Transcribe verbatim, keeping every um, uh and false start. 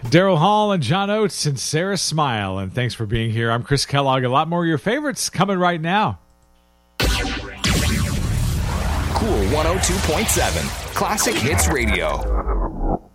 Daryl Hall and John Oates and Sarah Smile, and thanks for being here. I'm Chris Kellogg. A lot more of your favorites coming right now. Cool one oh two point seven Classic Hits Radio.